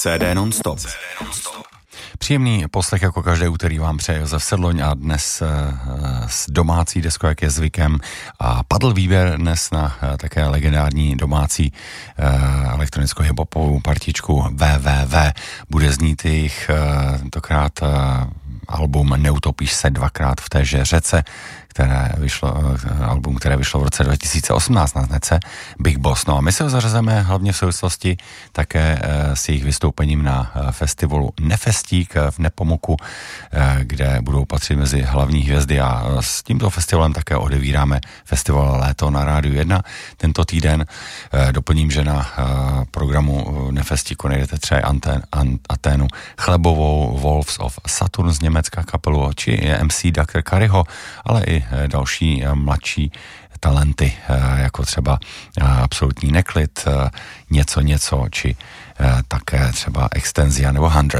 CD non-stop. Příjemný poslech jako každé úterý vám přeje Josef Sedloň a dnes s domácí deskou, jak je zvykem. A padl výběr dnes na také legendární domácí elektronickou hip-hopovou partičku WWW. Bude znít jejich tentokrát album Neutopíš se dvakrát v téže řece, album, které vyšlo v roce 2018 na značce Big Boss. No a my se ho zařazeme hlavně v souvislosti také s jejich vystoupením na festivalu Nefestík v Nepomuku, kde budou patřit mezi hlavní hvězdy a s tímto festivalem také odevíráme festival Léto na Rádiu 1 tento týden. Doplním, že na programu Nefestíku najdete třeba Aténu Chlebovou, Wolves of Saturn z Německa kapelu, či MC Dr. Kariho, ale i další mladší talenty, jako třeba Absolutní neklid, něco, či také třeba Extenzia nebo 100.